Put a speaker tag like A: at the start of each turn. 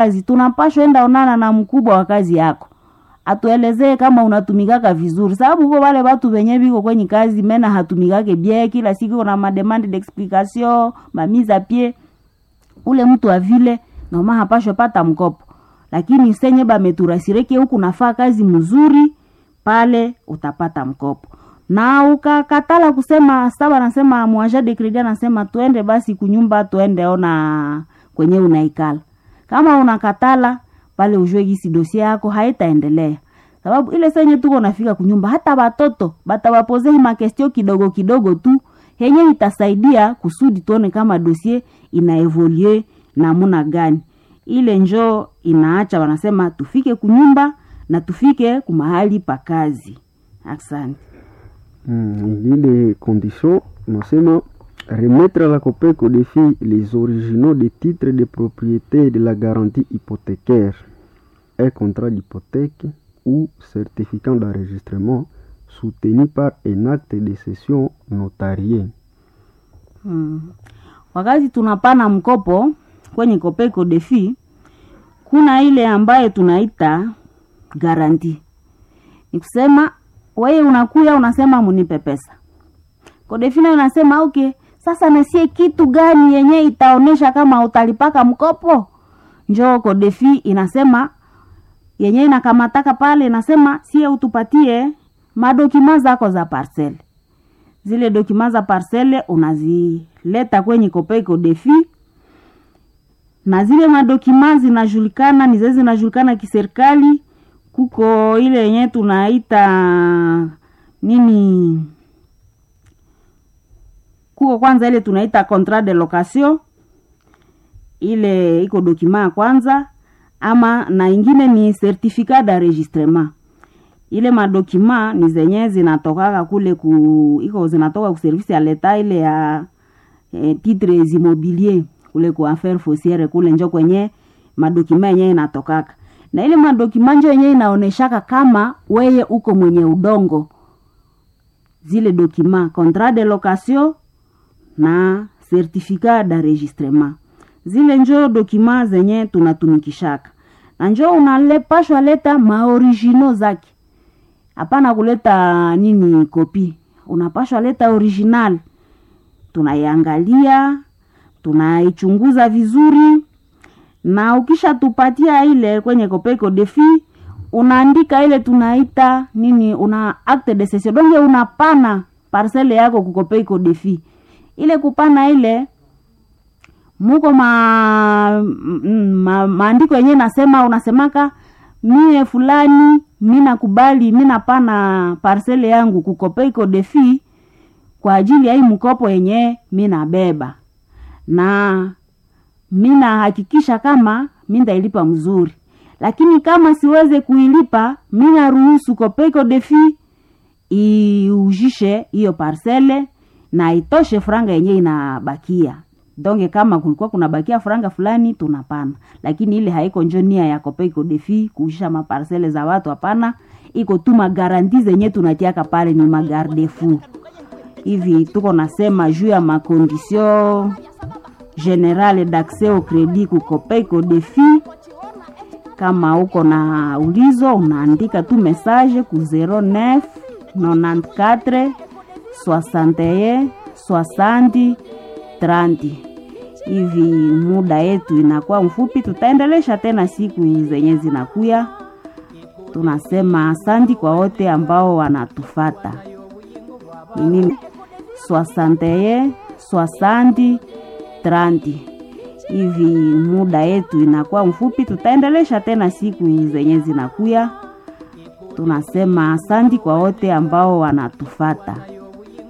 A: kazi, tunapaswa enda onana na mkubwa wa kazi yako. Atuelezee kama unatumikaka vizuri. Sababu kwa wale watu wenye biko kwenye kazi mena hatumikake bie, kila siku kuna mademand d'explication, mamiza pie. Ule mtu wa vile na hapashwe pata mkopo. Lakini senye bameturasireke huku nafaa kazi mzuri, pale utapata mkopo. Na ukakatala kusema, sawa nasema muaja de credit anasema tuende basi kunyumba, tuende ona kwenye unaikala. Kama unakatala pale ujue gisi dosia yako haitaendelea. Sababu ile senye tuko nafika kunyumba, hata watoto batawapoze makestio kidogo kidogo tu, yenye itasaidia kusudi tuone kama dosie inaevolue namna gani. Ile njoo inaacha wanasema tufike kunyumba na tufike kumahali pa kazi. Asante.
B: Les conditions, nasema remettre à la COPEC au défi les originaux des titres de propriété de la garantie hypothécaire, un contrat d'hypothèque ou certificat d'enregistrement soutenu par un acte de cession notarié.
A: Wakati tunapana mkopo kwenye COPEC au défi, kuna ile ambaye tunaita garanti. Ni kusema wewe unakuya unasema munipe pesa. Kodefina unasema okay, sasa nasie kitu gani yenye itaonesha kama utalipaka mkopo? Njoo kodefi inasema yenye inakamataka pale inasema sie utupatie madokima zako za parcel. Zile dokima za parcel unazileta kwenye COPEC kodefi. Na zile madokima zinajulikana, ni zile zinajulikana kiserikali. Kuko ile yenye tunaita nini? Kuko kwanza ile tunaita contrat de location. Ile iko dokima kwanza, ama na ingine ni certificat d'enregistrement. Ile madokima ni zenye zinatoka kule iko zinatoka ku service ya leta ile ya titres immobiliers kule ku affaires foncières kule njo kwenye madokima yenyewe inatokaka. Na ile madokima njo yenyewe inaoneshaka kama weye uko mwenye udongo. Zile dokima contrat de location na certificat d'enregistrement. Zile njo dokima zenye tunatumikishaka. Na njo unalepashwa leta maoriginal zake. Hapana kuleta nini kopi. Unapashwa leta original. Tunaiangalia, tunaichunguza vizuri. Na ukisha tupatia ile kwenye COPEC défi, unaandika ile tunaita nini, una acte de cession. Donge unapana parcelle yako ku COPEC défi. Ile kupana ile muko maandiko yenyewe nasema unasemaka mie fulani mina kubali mina pana parcelle yangu ku COPEC défi kwa ajili ya hii mkopo yenyewe mina beba. Na mina hakikisha kama minda ilipa mzuri. Lakini kama siweze kuilipa, mina ruhusu COPEC défi iujishe hiyo parcelle na itoshe franga yenyewe inabakia. Donge kama kulikuwa kuna bakia franga fulani tunapana. Lakini ile haiko njonia ya COPEC défi kuujisha maparcelle za watu hapana. Iko tu magaranti zenye tunatiaka pale ni magarde-fou. Hivi tuko nasema juu ya makondisyon general d'accès au crédit ku COPEC défi. Kama uko na ulizo unaandika tu message ku 09 94 61 60 30. Hivi muda yetu inakuwa mfupi, tutaendelesha tena siku zenye zinakuya. Tunasema asante kwa wote ambao wanatufata. Mimi 61 60 30. Hivi muda yetu inakuwa mfupi, tutaendelesha tena siku zenye zinakuya. Tunasema asante kwa wote ambao wanatufata.